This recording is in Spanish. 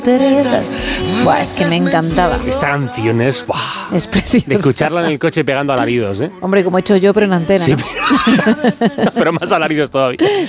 Buah, es que me encantaba. Esta canción es, ¡buah!, Es preciosa. de escucharla en el coche pegando alaridos, ¿eh? Hombre, como he hecho yo, pero en antena, Sí, ¿no? pero más alaridos todavía.